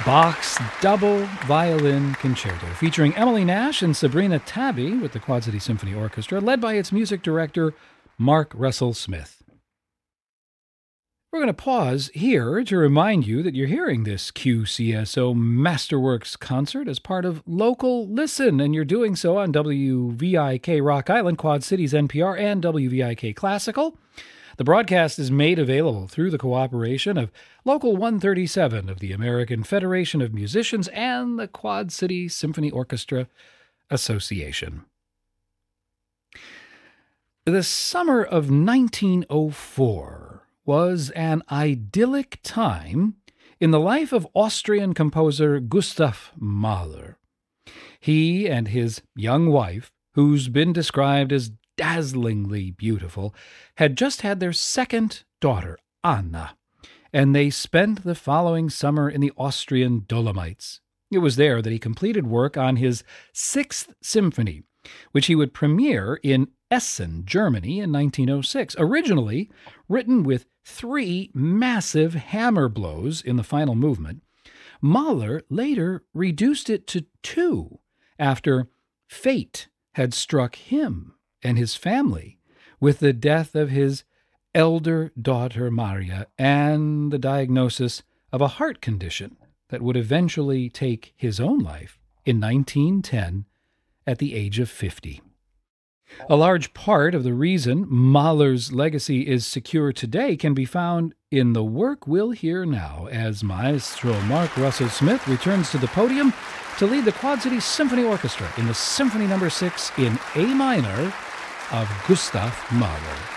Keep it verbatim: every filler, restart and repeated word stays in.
Bach's Double Violin Concerto, featuring Emily Nash and Sabrina Tabby with the Quad City Symphony Orchestra, led by its music director, Mark Russell Smith. We're going to pause here to remind you that you're hearing this Q C S O Masterworks concert as part of Local Listen, and you're doing so on W V I K Rock Island, Quad Cities N P R, and W V I K Classical. The broadcast is made available through the cooperation of Local one thirty-seven of the American Federation of Musicians and the Quad City Symphony Orchestra Association. The summer of nineteen oh four was an idyllic time in the life of Austrian composer Gustav Mahler. He and his young wife, who's been described as dazzlingly beautiful, had just had their second daughter, Anna, and they spent the following summer in the Austrian Dolomites. It was there that he completed work on his Sixth Symphony, which he would premiere in Essen, Germany in nineteen oh six, originally written with three massive hammer blows in the final movement. Mahler later reduced it to two after fate had struck him and his family with the death of his elder daughter Maria and the diagnosis of a heart condition that would eventually take his own life in nineteen ten at the age of fifty. A large part of the reason Mahler's legacy is secure today can be found in the work we'll hear now as Maestro Mark Russell Smith returns to the podium to lead the Quad City Symphony Orchestra in the Symphony Number six in A minor of Gustav Mahler.